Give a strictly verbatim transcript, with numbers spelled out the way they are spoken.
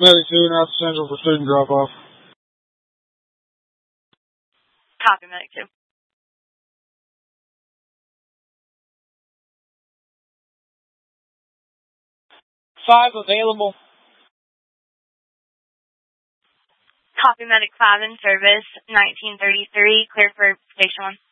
Medic two, now Central for student drop-off. Copy, Medic two. Five available. Copy, Medic five in service, nineteen thirty-three, clear for Station one.